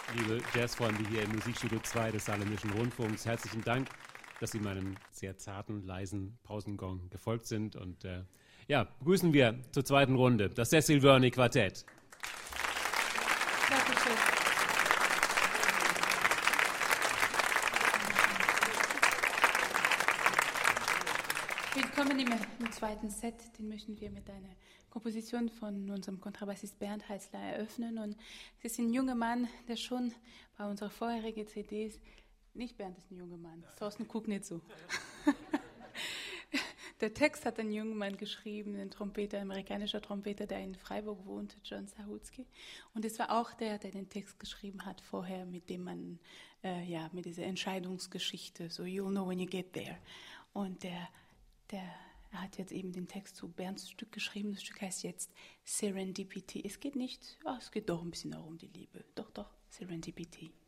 liebe Jazzfreunde hier im Musikstudio 2 des Saarländischen Rundfunks. Herzlichen Dank, dass Sie meinem sehr zarten, leisen Pausengong gefolgt sind. Und begrüßen wir zur zweiten Runde das Cecil Verney Quartett. Dankeschön. Willkommen im zweiten Set. Den möchten wir mit einer Komposition von unserem Kontrabassist Bernd Heißler eröffnen. Und es ist ein junger Mann, der schon bei unserer vorherigen CDs, nicht Bernd ist ein junger Mann, Thorsten, guck nicht so. Der Text hat ein junger Mann geschrieben, ein Trompeter, ein amerikanischer Trompeter, der in Freiburg wohnt, John Sahutsky. Und es war auch der den Text geschrieben hat vorher, mit dem man, mit dieser Entscheidungsgeschichte, so you'll know when you get there. Und er hat jetzt eben den Text zu Bernds Stück geschrieben. Das Stück heißt jetzt Serendipity. Es geht doch ein bisschen auch um die Liebe. Doch, Serendipity.